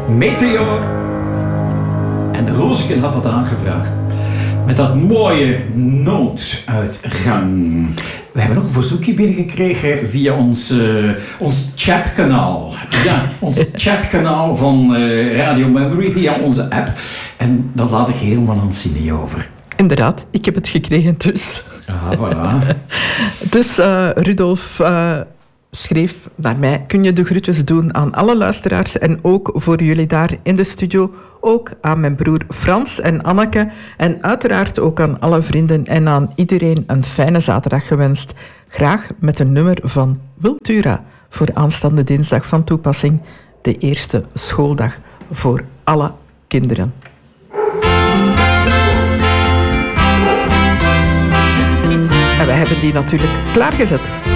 Meteor. En Roosken had dat aangevraagd. Met dat mooie nooduitgang. We hebben nog een verzoekje binnengekregen via ons chatkanaal. Ja, ons chatkanaal van Radio Memory via onze app. En dat laat ik helemaal aan Siné over. Inderdaad, ik heb het gekregen dus. Ja, voilà. Dus Rudolf schreef naar mij: kun je de groetjes doen aan alle luisteraars en ook voor jullie daar in de studio, ook aan mijn broer Frans en Anneke en uiteraard ook aan alle vrienden en aan iedereen een fijne zaterdag gewenst. Graag met een nummer van Wiltura voor aanstaande dinsdag van toepassing, de eerste schooldag voor alle kinderen. En wij hebben die natuurlijk klaargezet.